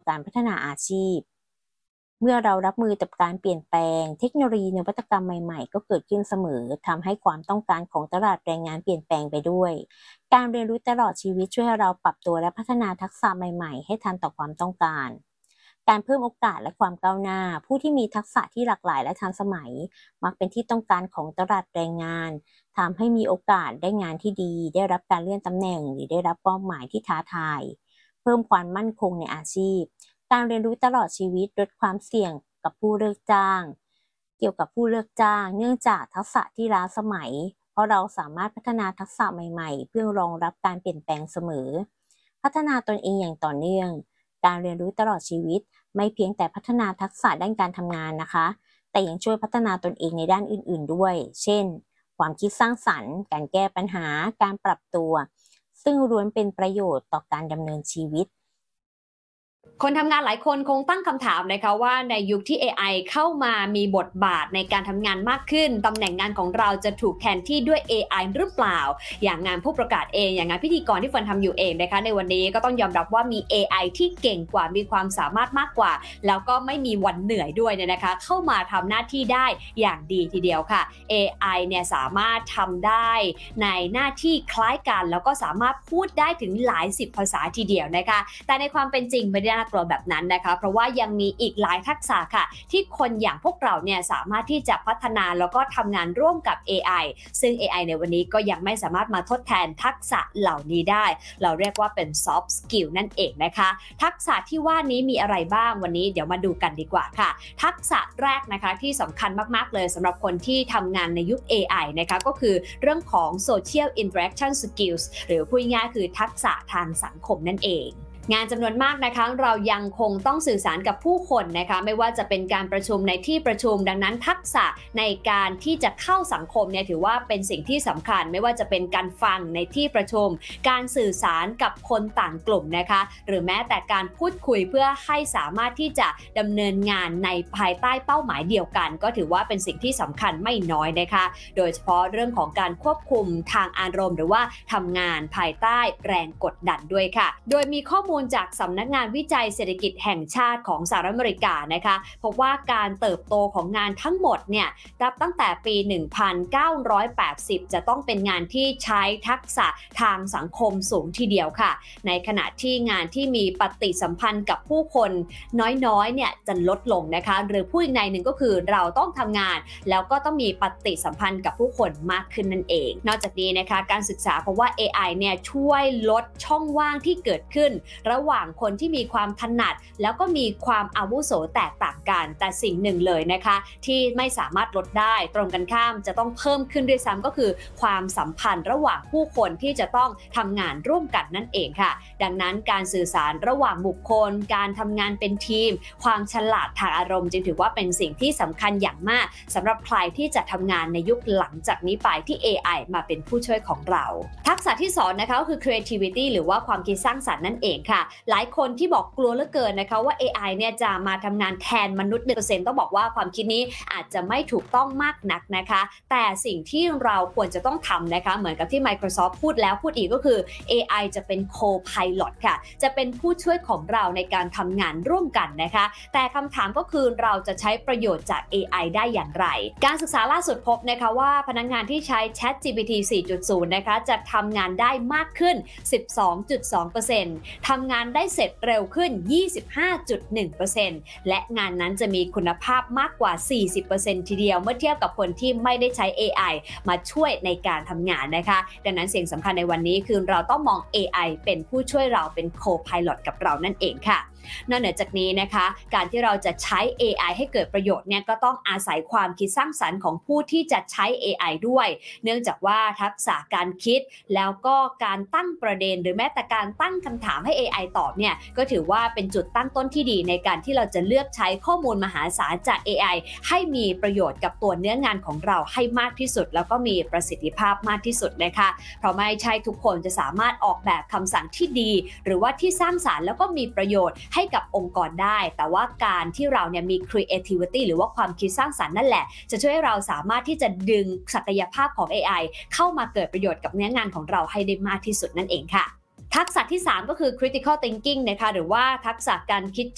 การพัฒนาอาชีพเมื่อเรารับมือกับการเปลี่ยนแปลงเทคโนโลยีนวัตกรรมใหม่ๆก็เกิดขึ้นเสมอทำให้ความต้องการของตลาดแรงงานเปลี่ยนแปลงไปด้วยการเรียนรู้ตลอดชีวิตช่วยให้เราปรับตัวและพัฒนาทักษะใหม่ๆให้ทันต่อความต้องการการเพิ่มโอกาสและความก้าวหน้าผู้ที่มีทักษะที่หลากหลายและทันสมัยมักเป็นที่ต้องการของตลาดแรงงานทำให้มีโอกาสได้งานที่ดีได้รับการเลื่อนตำแหน่งหรือได้รับเป้าหมายที่ท้าทายเพิ่มความมั่นคงในอาชีพการเรียนรู้ตลอดชีวิตลดความเสี่ยงกับผู้เลือกจ้างเกี่ยวกับผู้เลือกจ้างเนื่องจากทักษะที่ล้าสมัยเพราะเราสามารถพัฒนาทักษะใหม่ๆเพื่อรองรับการเปลี่ยนแปลงเสมอพัฒนาตนเองอย่างต่อเนื่องการเรียนรู้ตลอดชีวิตไม่เพียงแต่พัฒนาทักษะด้านการทำงานนะคะแต่ยังช่วยพัฒนาตนเองในด้านอื่นๆด้วยเช่นความคิดสร้างสรรค์การแก้ปัญหาการปรับตัวซึ่งล้วนเป็นประโยชน์ต่อการดำเนินชีวิตคนทำงานหลายคนคงตั้งคำถามนะคะว่าในยุคที่ AI เข้ามามีบทบาทในการทำงานมากขึ้นตำแหน่งงานของเราจะถูกแทนที่ด้วย AI หรือเปล่าอย่างงานผู้ประกาศเองอย่างงานพิธีกรที่เฟิร์นทำอยู่เองนะคะในวันนี้ก็ต้องยอมรับว่ามี AI ที่เก่งกว่ามีความสามารถมากกว่าแล้วก็ไม่มีวันเหนื่อยด้วยเนี่ยนะคะเข้ามาทำหน้าที่ได้อย่างดีทีเดียวค่ะ AI เนี่ยสามารถทำได้ในหน้าที่คล้ายกันแล้วก็สามารถพูดได้ถึงหลาย10ภาษาทีเดียวนะคะแต่ในความเป็นจริงไม่ได้น่ากลัวแบบนั้นนะคะเพราะว่ายังมีอีกหลายทักษะค่ะที่คนอย่างพวกเราเนี่ยสามารถที่จะพัฒนาแล้วก็ทำงานร่วมกับ AI ซึ่ง AI ในวันนี้ก็ยังไม่สามารถมาทดแทนทักษะเหล่านี้ได้เราเรียกว่าเป็น soft skill นั่นเองนะคะทักษะที่ว่านี้มีอะไรบ้างวันนี้เดี๋ยวมาดูกันดีกว่าค่ะทักษะแรกนะคะที่สำคัญมากๆเลยสำหรับคนที่ทำงานในยุค AI นะคะก็คือเรื่องของ social interaction skills หรือพูดง่ายๆคือทักษะทางสังคมนั่นเองงานจำนวนมากนะคะเรายังคงต้องสื่อสารกับผู้คนนะคะไม่ว่าจะเป็นการประชุมในที่ประชุมดังนั้นทักษะในการที่จะเข้าสังคมเนี่ยถือว่าเป็นสิ่งที่สำคัญไม่ว่าจะเป็นการฟังในที่ประชุมการสื่อสารกับคนต่างกลุ่มนะคะหรือแม้แต่การพูดคุยเพื่อให้สามารถที่จะดำเนินงานในภายใต้เป้าหมายเดียวกันก็ถือว่าเป็นสิ่งที่สำคัญไม่น้อยนะคะโดยเฉพาะเรื่องของการควบคุมทางอารมณ์หรือว่าทำงานภายใต้แรงกดดันด้วยค่ะโดยมีข้อมูลจากสำนักงานวิจัยเศรษฐกิจแห่งชาติของสหรัฐอเมริกานะคะพบว่าการเติบโตของงานทั้งหมดเนี่ยนับตั้งแต่ปี 1980 จะต้องเป็นงานที่ใช้ทักษะทางสังคมสูงทีเดียวค่ะในขณะที่งานที่มีปฏิสัมพันธ์กับผู้คนน้อยๆเนี่ยจะลดลงนะคะหรือพูดอีกในหนึ่งก็คือเราต้องทำงานแล้วก็ต้องมีปฏิสัมพันธ์กับผู้คนมากขึ้นนั่นเองนอกจากนี้นะคะการศึกษาเพราะว่า AI เนี่ยช่วยลดช่องว่างที่เกิดขึ้นระหว่างคนที่มีความถนัดแล้วก็มีความอาวุโสแตกต่างกันแต่สิ่งหนึ่งเลยนะคะที่ไม่สามารถลดได้ตรงกันข้ามจะต้องเพิ่มขึ้นด้วยซ้ำก็คือความสัมพันธ์ระหว่างผู้คนที่จะต้องทำงานร่วมกันนั่นเองค่ะดังนั้นการสื่อสารระหว่างบุคคลการทำงานเป็นทีมความฉลาดทางอารมณ์จึงถือว่าเป็นสิ่งที่สำคัญอย่างมากสำหรับใครที่จะทำงานในยุคหลังจากนี้ไปที่ AI มาเป็นผู้ช่วยของเราทักษะที่2นะคะก็คือ creativity หรือว่าความคิดสร้างสรรค์นั่นเองค่ะหลายคนที่บอกกลัวเหลือเกินนะคะว่า AI เนี่ยจะมาทำงานแทนมนุษย์ 1% ต้องบอกว่าความคิดนี้อาจจะไม่ถูกต้องมากนักนะคะแต่สิ่งที่เราควรจะต้องทำนะคะเหมือนกับที่ Microsoft พูดแล้วพูดอีกก็คือ AI จะเป็น Co-pilot ค่ะจะเป็นผู้ช่วยของเราในการทำงานร่วมกันนะคะแต่คำถามก็คือเราจะใช้ประโยชน์จาก AI ได้อย่างไรการศึกษาล่าสุดพบนะคะว่าพนักงานที่ใช้ ChatGPT 4.0 นะคะจะทำงานได้มากขึ้น 12.2% ทำงานได้เสร็จเร็วขึ้น 25.1% และงานนั้นจะมีคุณภาพมากกว่า 40% ทีเดียวเมื่อเทียบกับคนที่ไม่ได้ใช้ AI มาช่วยในการทำงานนะคะดังนั้นสิ่งสำคัญในวันนี้คือเราต้องมอง AI เป็นผู้ช่วยเราเป็น Co-pilot กับเรานั่นเองค่ะนอกเหนือจากนี้นะคะการที่เราจะใช้ AI ให้เกิดประโยชน์เนี่ยก็ต้องอาศัยความคิดสร้างสรรค์ของผู้ที่จะใช้ AI ด้วยเนื่องจากว่าทักษะการคิดแล้วก็การตั้งประเด็นหรือแม้แต่การตั้งคำถามให้ AI ตอบเนี่ยก็ถือว่าเป็นจุดตั้งต้นที่ดีในการที่เราจะเลือกใช้ข้อมูลมหาศาลจาก AI ให้มีประโยชน์กับตัวเนื้องานของเราให้มากที่สุดแล้วก็มีประสิทธิภาพมากที่สุดนะคะเพราะไม่ใช่ทุกคนจะสามารถออกแบบคำสั่งที่ดีหรือว่าที่สร้างสรรค์แล้วก็มีประโยชน์ให้กับองค์กรได้แต่ว่าการที่เราเนี่ยมี creativity หรือว่าความคิดสร้างสรรค์นั่นแหละจะช่วยให้เราสามารถที่จะดึงศักยภาพของ AI เข้ามาเกิดประโยชน์กับเนื้องานของเราให้ได้มากที่สุดนั่นเองค่ะทักษะที่3ก็คือ critical thinking นะคะหรือว่าทักษะการคิด